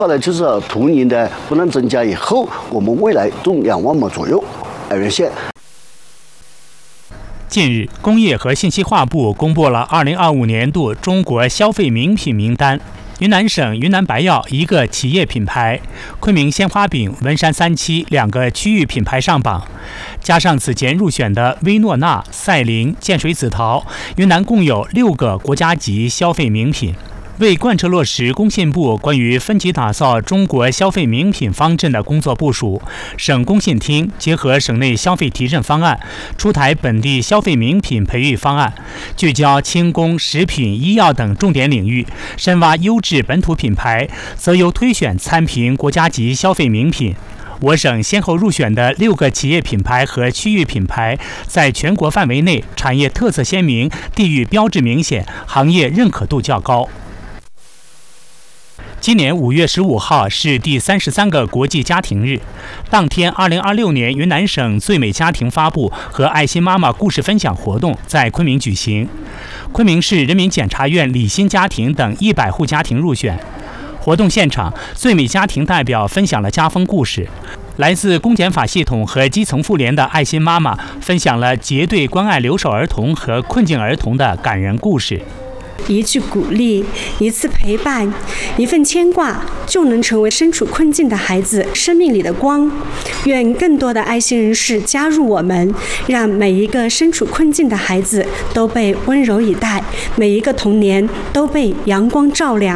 后来就是图灵的不能增加以后，我们未来种2万亩左右来源线。 近日，工业和信息化部公布了2025年度中国消费名品名单。云南省云南白药1个企业品牌，昆明鲜花饼、文山三七2个区域品牌上榜，加上此前入选的薇诺娜、赛琳、建水紫桃，云南共有6个国家级消费名品。为贯彻落实工信部关于分级打造中国消费名品方阵的工作部署，省工信厅结合省内消费提振方案，出台本地消费名品培育方案，聚焦轻工、食品、医药等重点领域，深挖优质本土品牌，择优推选参评国家级消费名品。我省先后入选的6个企业品牌和区域品牌，在全国范围内产业特色鲜明、地域标志明显，行业认可度较高。今年5月15号是第33个国际家庭日，当天2026年云南省最美家庭发布和爱心妈妈故事分享活动在昆明举行，昆明市人民检察院理心家庭等100户家庭入选。活动现场，最美家庭代表分享了家风故事，来自公检法系统和基层妇联的爱心妈妈分享了结对关爱留守儿童和困境儿童的感人故事。 一句鼓励，一次陪伴，一份牵挂，就能成为身处困境的孩子生命里的光。愿更多的爱心人士加入我们，让每一个身处困境的孩子都被温柔以待，每一个童年都被阳光照亮。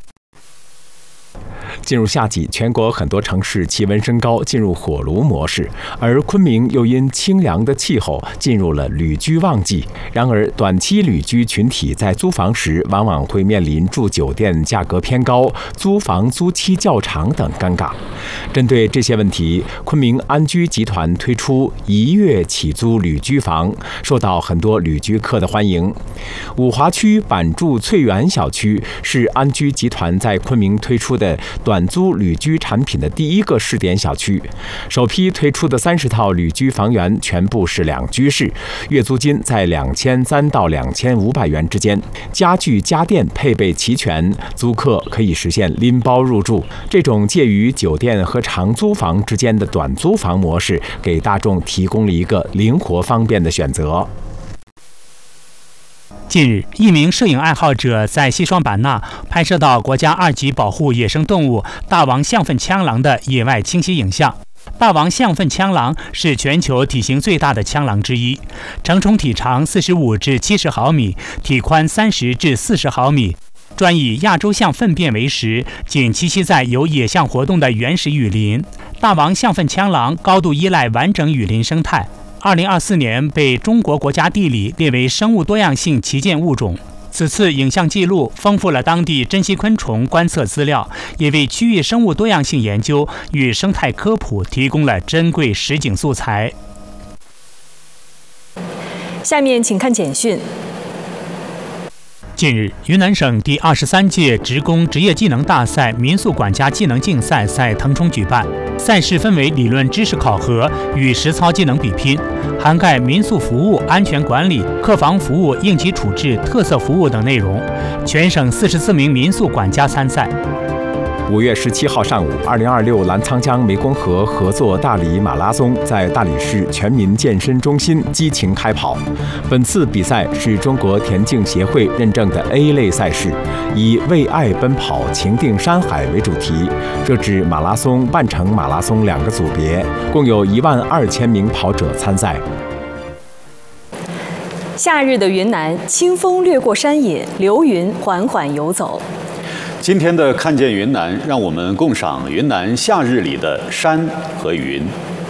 进入夏季，全国很多城市气温升高，进入火炉模式，而昆明又因清凉的气候进入了旅居旺季。然而，短期旅居群体在租房时往往会面临住酒店价格偏高、租房租期较长等尴尬。针对这些问题，昆明安居集团推出1月起租旅居房，受到很多旅居客的欢迎。五华区板柱翠园小区是安居集团在昆明推出的短租旅居产品的第1个试点小区，首批推出的30套旅居房源全部是2居室，月租金在2300到2500元之间，家具家电配备齐全，租客可以实现拎包入住。这种介于酒店和长租房之间的短租房模式，给大众提供了一个灵活方便的选择。 近日，一名摄影爱好者在西双版纳拍摄到国家2级保护野生动物大王象粪枪狼的野外清晰影像。大王象粪枪狼是全球体型最大的枪狼之一，成虫体长45至70毫米，体宽30至40毫米，专以亚洲象粪便为食，仅栖息在有野象活动的原始雨林。大王象粪枪狼高度依赖完整雨林生态。2024年被中国国家地理列为生物多样性旗舰物种。此次影像记录丰富了当地珍稀昆虫观测资料，也为区域生物多样性研究与生态科普提供了珍贵实景素材。 下面请看简讯。 近日，云南省第23届职工职业技能大赛民宿管家技能竞赛在腾冲举办。赛事分为理论知识考核与实操技能比拼，涵盖民宿服务、安全管理、客房服务、应急处置、特色服务等内容。全省44名民宿管家参赛。 5月17号上午，2026澜沧江湄公河合作大理马拉松在大理市全民健身中心激情开跑。本次比赛是中国田径协会认证的 A 类赛事，以为爱奔跑、情定山海为主题，设置马拉松、半程马拉松2个组别，共有12000名跑者参赛。 夏日的云南，清风掠过山野，流云缓缓游走。 今天的看见云南，让我们共赏云南夏日里的山和云。